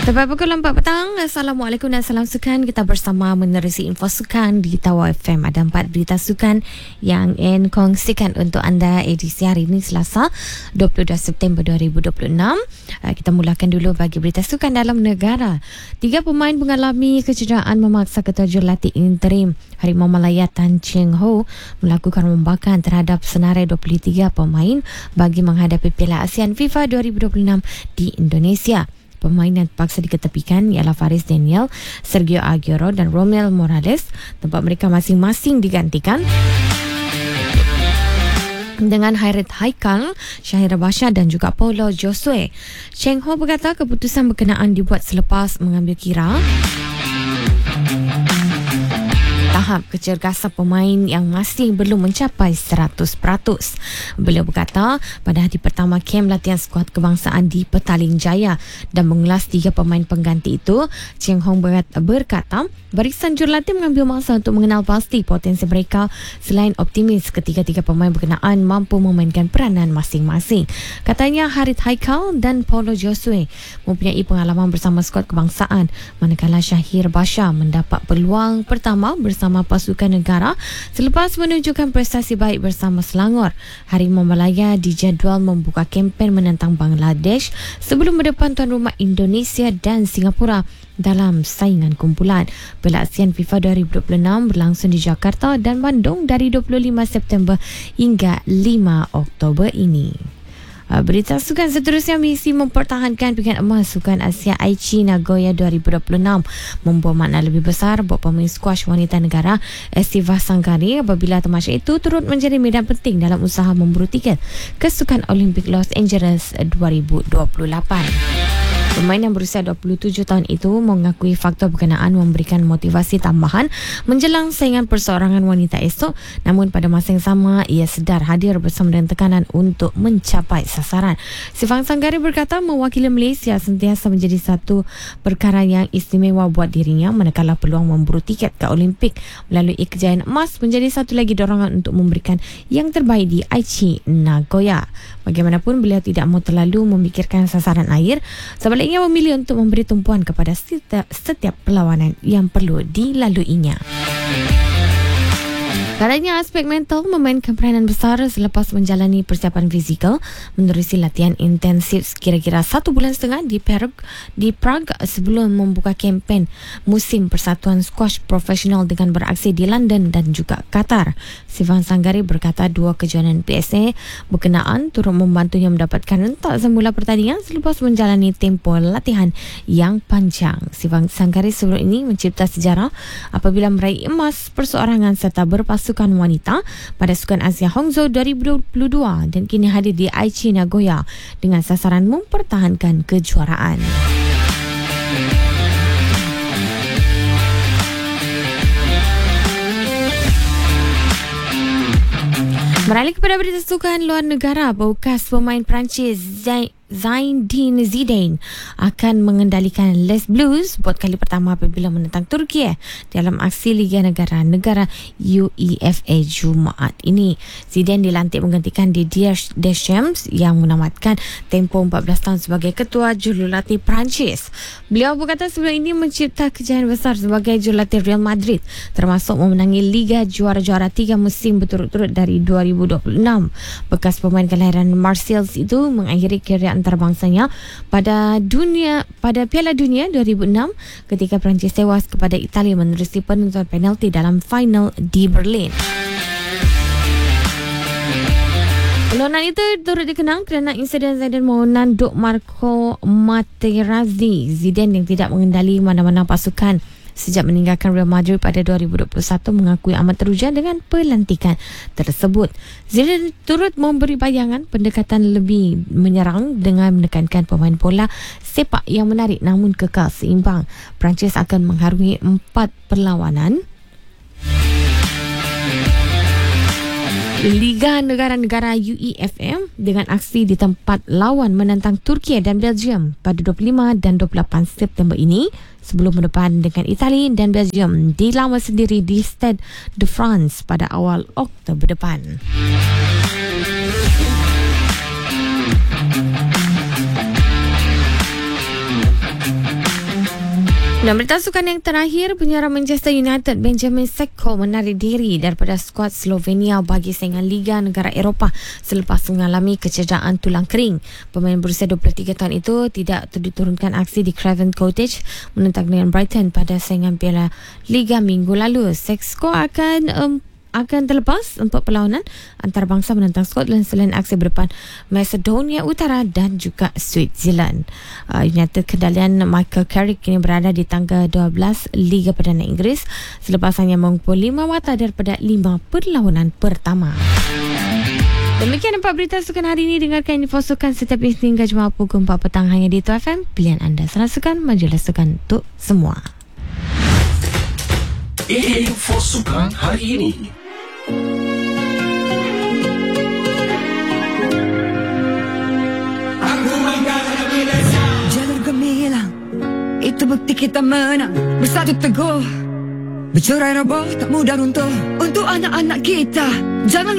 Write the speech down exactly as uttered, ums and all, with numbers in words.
Tepat pukul empat petang. Assalamualaikum dan salam sukan. Kita bersama menerusi info sukan di Tawa F M. Ada empat berita sukan yang ingin kongsikan untuk anda edisi hari ini Selasa dua puluh dua September dua ribu dua puluh enam. Kita mulakan dulu bagi berita sukan dalam negara. Tiga pemain mengalami kecederaan memaksa ketua jurulatih interim Harimau Malaya Tan Cheng Ho melakukan rombakan terhadap senarai dua puluh tiga pemain bagi menghadapi Piala ASEAN FIFA dua ribu dua puluh enam di Indonesia. Pemain yang terpaksa diketepikan ialah Faris Daniel, Sergio Aguero dan Romel Morales. Tempat mereka masing-masing digantikan dengan Hairith Haikal, Shahira Basha dan juga Paulo Josue. Cheng Ho berkata keputusan berkenaan dibuat selepas mengambil kira tahap kecergasan pemain yang masih belum mencapai seratus peratus. Beliau berkata pada hari pertama kem latihan skuad kebangsaan di Petaling Jaya dan mengulas tiga pemain pengganti itu, Cheng Hong berkata barisan jurulatih mengambil masa untuk mengenal pasti potensi mereka selain optimis ketiga-tiga pemain berkenaan mampu memainkan peranan masing-masing. Katanya Hairith Haikal dan Paulo Josue mempunyai pengalaman bersama skuad kebangsaan, manakala Shahira Basha mendapat peluang pertama bersama bersama pasukan negara selepas menunjukkan prestasi baik bersama Selangor. Harimau Malaya dijadual membuka kempen menentang Bangladesh sebelum berdepan tuan rumah Indonesia dan Singapura dalam saingan kumpulan. Piala ASEAN FIFA dua ribu dua puluh enam berlangsung di Jakarta dan Bandung dari dua puluh lima September hingga lima Oktober ini. Berita sukan seterusnya, misi mempertahankan pingat emas Sukan Asia Aichi Nagoya dua ribu dua puluh enam membawa makna lebih besar buat pemain skuash wanita negara Estiva Sangkari apabila tamasya itu turut menjadi medan penting dalam usaha memburu tiket ke Sukan Olimpik Los Angeles dua ribu dua puluh lapan. Pemain yang berusia dua puluh tujuh tahun itu mengakui faktor berkenaan memberikan motivasi tambahan menjelang saingan perseorangan wanita esok, namun pada masa yang sama ia sedar hadir bersama dengan tekanan untuk mencapai sasaran. Sivang Sanggari berkata mewakili Malaysia sentiasa menjadi satu perkara yang istimewa buat dirinya, manakala peluang memburu tiket ke Olimpik melalui kejayaan emas menjadi satu lagi dorongan untuk memberikan yang terbaik di Aichi Nagoya. Bagaimanapun beliau tidak mahu terlalu memikirkan sasaran akhir, sebaliknya memilih untuk memberi tumpuan kepada setiap, setiap perlawanan yang perlu dilaluinya. Katanya aspek mental memainkan peranan besar selepas menjalani persiapan fizikal menerusi latihan intensif kira-kira satu bulan setengah di Prague, di Prague sebelum membuka kempen musim Persatuan Squash Profesional dengan beraksi di London dan juga Qatar. Sivang Sanggari berkata dua kejohanan P S A berkenaan turut membantunya mendapatkan rentak semula pertandingan selepas menjalani tempoh latihan yang panjang. Sivang Sanggari sebelum ini mencipta sejarah apabila meraih emas perseorangan serta berpasukan wanita pada Sukan Asia Hangzhou dua ribu dua puluh dua dan kini hadir di Aichi Nagoya dengan sasaran mempertahankan kejuaraan. Beralih kepada berita sukan luar negara, bekas pemain Perancis Zinedine Zidane akan mengendalikan Les Blues buat kali pertama apabila menentang Turki dalam aksi Liga Negara-Negara UEFA Jumaat ini. Zidane dilantik menggantikan Didier Deschamps yang menamatkan tempoh empat belas tahun sebagai ketua jurulatih Perancis. Beliau berkata sebelum ini mencipta kejayaan besar sebagai jurulatih Real Madrid, termasuk memenangi Liga Juara-Juara tiga musim berturut-turut dari dua ribu dua puluh enam. Bekas pemain kelahiran Marseille itu mengakhiri kerjaya antarbangsanya pada dunia pada Piala Dunia dua ribu enam ketika Perancis tewas kepada Italia menerusi penentuan penalti dalam final di Berlin. Peluangan itu turut dikenang kerana insiden Zidane menanduk Marco Materazzi. Zidane yang tidak mengendali mana-mana pasukan sejak meninggalkan Real Madrid pada dua ribu dua puluh satu mengakui amat teruja dengan pelantikan tersebut. Zidane turut memberi bayangan pendekatan lebih menyerang dengan menekankan pemain bola sepak yang menarik namun kekal seimbang. Perancis akan mengharungi empat perlawanan Liga Negara-Negara U E F M dengan aksi di tempat lawan menentang Turki dan Belgium pada dua puluh lima dan dua puluh lapan September ini sebelum berdepan dengan Itali dan Belgium di lawan sendiri di Stade de France pada awal Oktober depan. Dan berita sukan yang terakhir, penyerang Manchester United Benjamin Sesko menarik diri daripada skuad Slovenia bagi saingan Liga Negara Eropah selepas mengalami kecederaan tulang kering. Pemain berusia dua puluh tiga tahun itu tidak diturunkan aksi di Craven Cottage menentang dengan Brighton pada saingan Piala Liga minggu lalu. Sesko akan um, akan terlepas untuk perlawanan antarabangsa menentang Scotland selain aksi berdepan Macedonia Utara dan juga Switzerland. Uh, United kendalian Michael Carrick kini berada di tangga dua belas Liga Perdana Inggeris selepas hanya mengumpul lima mata daripada lima perlawanan pertama. Demikian empat berita sukan hari ini. Dengarkan info sukan setiap Isnin hingga Jumaat pukul empat petang hanya di T U F M. Pilihan anda, salah sukan, majalah sukan untuk semua. Info sukan hari ini. Jalur gemilang, itu bukti kita menang. Bersatu teguh, bercerai roboh tak mudah runtuh. Untuk anak-anak kita, jangan